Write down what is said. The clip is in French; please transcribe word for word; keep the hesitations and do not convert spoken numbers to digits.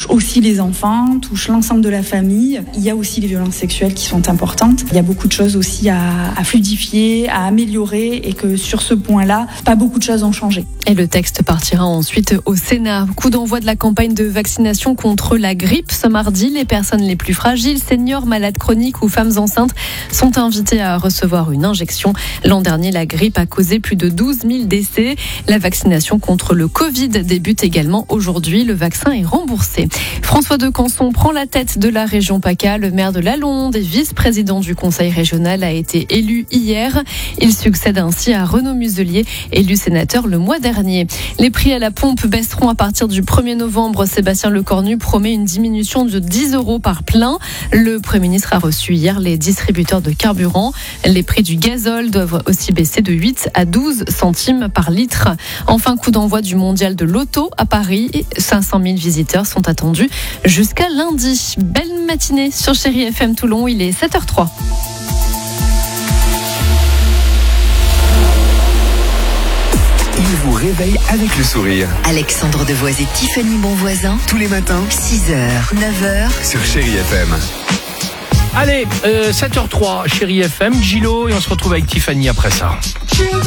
aussi les enfants, touche l'ensemble de la famille. Il y a aussi les violences sexuelles qui sont importantes. Il y a beaucoup de choses aussi à, à fluidifier, à améliorer et que sur ce point-là, pas beaucoup de choses ont changé. Et le texte partira ensuite au Sénat. Coup d'envoi de la campagne de vaccination contre la grippe. Ce mardi, les personnes les plus fragiles, seniors, malades chroniques ou femmes enceintes sont invitées à recevoir une injection. L'an dernier, la grippe a causé plus de douze mille décès. La vaccination contre le Covid débute également aujourd'hui. Le vaccin est remboursé. François de Canson prend la tête de la région PACA. Le maire de Lalonde et vice-président du conseil régional a été élu hier. Il succède ainsi à Renaud Muselier, élu sénateur le mois dernier. Les prix à la pompe baisseront à partir du premier novembre. Sébastien Lecornu promet une diminution de dix euros par plein. Le Premier ministre a reçu hier les distributeurs de carburant. Les prix du gazole doivent aussi baisser de huit à douze centimes par litre. Enfin, coup d'envoi du mondial de l'auto à Paris. cinq cent mille visiteurs sont attendus jusqu'à lundi. Belle matinée sur Chérie F M Toulon. Il est sept heures trois. Il vous réveille avec le sourire. Alexandre Devoise et Tiffany Bonvoisin. Tous les matins, six heures, neuf heures. sur Chérie F M. Allez, euh, sept heures trois, Chérie F M, Gilo, et on se retrouve avec Tiffany après ça.